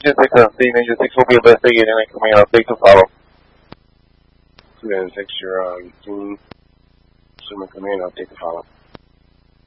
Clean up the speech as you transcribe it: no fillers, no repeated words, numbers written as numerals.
Ninja 617, Ninja 6 will be investigating and coming out. Take to follow. Command 6, you're on team. Assuming command, I'll take the follow.